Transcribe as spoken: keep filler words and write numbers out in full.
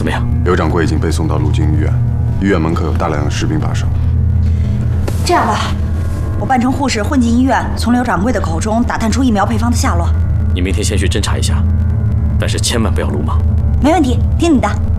么样？ 刘掌柜已经被送到陆军医院，医院门口有大量的士兵把守。 这样吧，我扮成护士混进医院，从刘掌柜的口中打探出疫苗配方的下落。 你明天先去侦查一下，但是千万不要鲁莽。 没问题，听你的。